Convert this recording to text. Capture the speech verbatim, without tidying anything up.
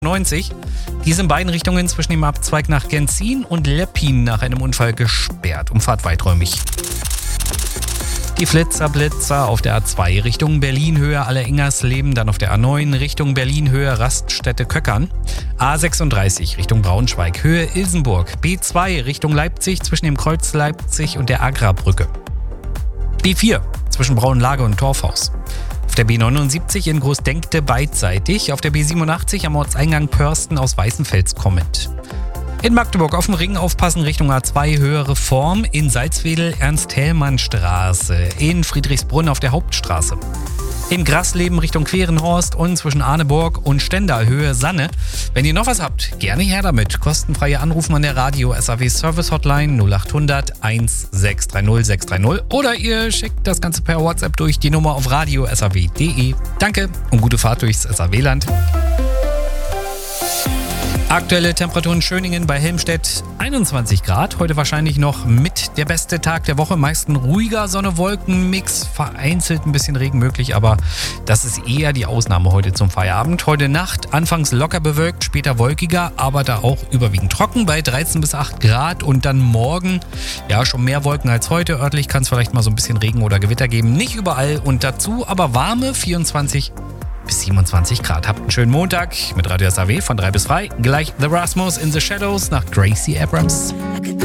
neunzig. Die ist in beiden Richtungen zwischen dem Abzweig nach Genzin und Leppin nach einem Unfall gesperrt. Umfahrt weiträumig. Die Flitzer-Blitzer auf der A zwei Richtung Berlin-Höhe Alle-Ingersleben, dann auf der A neun Richtung Berlin-Höhe Raststätte-Köckern. A sechsunddreißig Richtung Braunschweig, Höhe Ilsenburg. B zwei Richtung Leipzig zwischen dem Kreuz Leipzig und der Agra-Brücke. B vier zwischen Braunlage und Torfhaus. Auf der B neunundsiebzig in Großdenkte beidseitig, auf der B siebenundachtzig am Ortseingang Pörsten aus Weißenfels kommend. In Magdeburg auf dem Ring aufpassen Richtung A zwei höhere Form, in Salzwedel Ernst-Thälmann-Straße, in Friedrichsbrunn auf der Hauptstraße. In Grasleben Richtung Querenhorst und zwischen Arneburg und Stendal Höhe Sanne. Wenn ihr noch was habt, gerne her damit. Kostenfreie Anrufen an der Radio S A W Service Hotline null acht hundert sechs drei null sechs drei null oder ihr schickt das Ganze per WhatsApp durch die Nummer auf radio punkt s a w punkt d e. Danke und gute Fahrt durchs S A W-Land. Aktuelle Temperaturen in Schöningen bei Helmstedt einundzwanzig Grad. Heute wahrscheinlich noch mit der beste Tag der Woche. Meist ein ruhiger Sonne-Wolken-Mix. Vereinzelt ein bisschen Regen möglich, aber das ist eher die Ausnahme heute zum Feierabend. Heute Nacht anfangs locker bewölkt, später wolkiger, aber da auch überwiegend trocken bei dreizehn bis acht Grad. Und dann morgen, ja, schon mehr Wolken als heute. Örtlich kann es vielleicht mal so ein bisschen Regen oder Gewitter geben. Nicht überall und dazu aber warme vierundzwanzig bis siebenundzwanzig Grad. Habt einen schönen Montag mit Radio S A W von drei bis drei. Gleich The Rasmus in the Shadows nach Gracie Abrams.